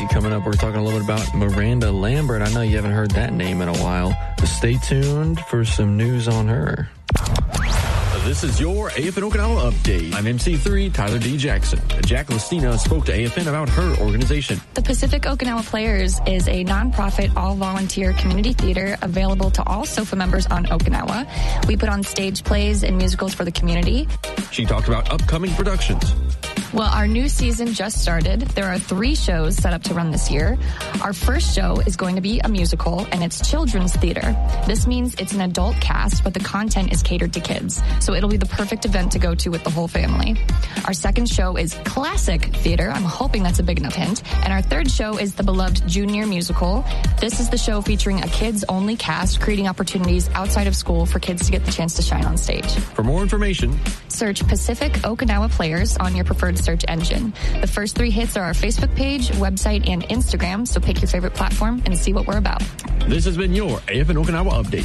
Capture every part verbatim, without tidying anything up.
coming up, we're talking a little bit about Miranda Lambert. I know you haven't heard that name in a while, but stay tuned for some news on her. This is your A F N Okinawa update. I'm M C three, Tyler D. Jackson. Jack Listina spoke to A F N about her organization. The Pacific Okinawa Players is a nonprofit, all-volunteer community theater available to all SOFA members on Okinawa. We put on stage plays and musicals for the community. She talked about upcoming productions. Well, our new season just started. There are three shows set up to run this year. Our first show is going to be a musical, and it's children's theater. This means it's an adult cast, but the content is catered to kids. So it'll be the perfect event to go to with the whole family. Our second show is classic theater. I'm hoping that's a big enough hint. And our third show is the beloved junior musical. This is the show featuring a kids-only cast, creating opportunities outside of school for kids to get the chance to shine on stage. For more information, search Pacific Okinawa Players on your preferred search engine. The first three hits are our Facebook page, website, and Instagram, so pick your favorite platform and see what we're about. This has been your A F N Okinawa update.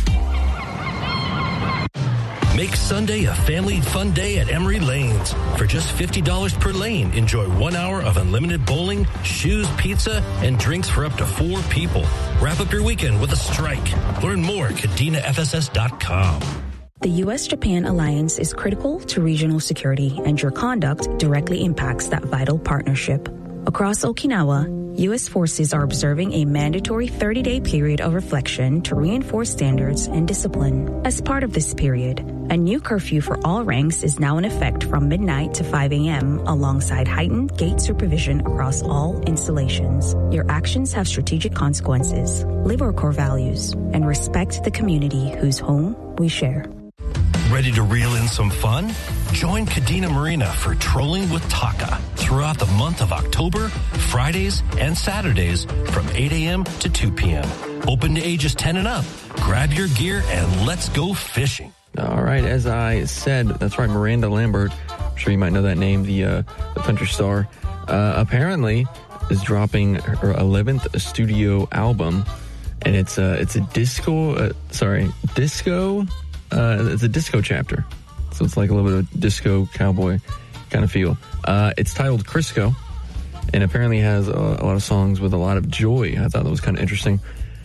Make Sunday a family fun day at Emery Lanes. For just fifty dollars per lane, enjoy one hour of unlimited bowling, shoes, pizza, and drinks for up to four people. Wrap up your weekend with a strike. Learn more at kadena f s s dot com. The U S Japan alliance is critical to regional security, and your conduct directly impacts that vital partnership. Across Okinawa, U S forces are observing a mandatory thirty-day period of reflection to reinforce standards and discipline. As part of this period, a new curfew for all ranks is now in effect from midnight to five a.m. alongside heightened gate supervision across all installations. Your actions have strategic consequences. Live our core values and respect the community whose home we share. Ready to reel in some fun? Join Kadena Marina for Trolling with Taka throughout the month of October, Fridays and Saturdays from eight a.m. to two p.m. Open to ages ten and up. Grab your gear and let's go fishing. All right, as I said, that's right, Miranda Lambert. I'm sure you might know that name, the, uh, the country star. Uh, apparently is dropping her eleventh studio album, and it's a, it's a disco, uh, sorry, disco... Uh, it's a disco chapter, so it's like a little bit of disco cowboy kind of feel. Uh, it's titled Crisco, and apparently has a, a lot of songs with a lot of joy. I thought that was kind of interesting.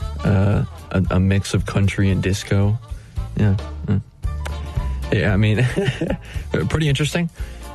Uh, a, a mix of country and disco. Yeah. Mm. Yeah, I mean, pretty interesting.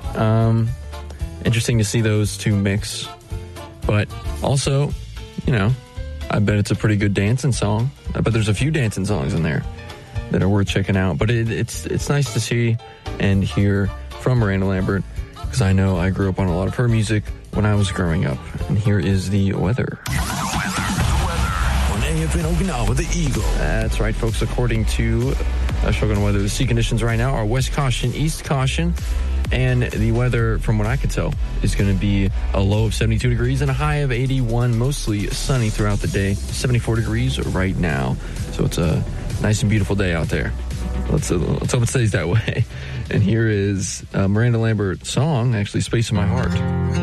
Um, interesting to see those two mix. But also, you know, I bet it's a pretty good dancing song. I bet there's a few dancing songs in there that are worth checking out. But it, it's it's nice to see and hear from Miranda Lambert, because I know I grew up on a lot of her music when I was growing up. And here is the weather. The weather, the weather. On A F N Okinawa, the Eagle. That's right, folks. According to uh, Shogun Weather, the sea conditions right now are west caution, east caution. And the weather, from what I could tell, is going to be a low of seventy-two degrees and a high of eighty-one, mostly sunny throughout the day. seventy-four degrees right now. So it's a nice and beautiful day out there. Let's, uh, let's hope it stays that way. And here is uh, Miranda Lambert's song, actually, Space in My Heart.